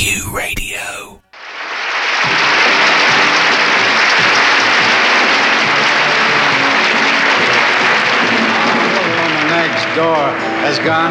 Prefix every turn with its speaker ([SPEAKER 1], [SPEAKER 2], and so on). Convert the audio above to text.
[SPEAKER 1] Q Radio.
[SPEAKER 2] The woman next door has gone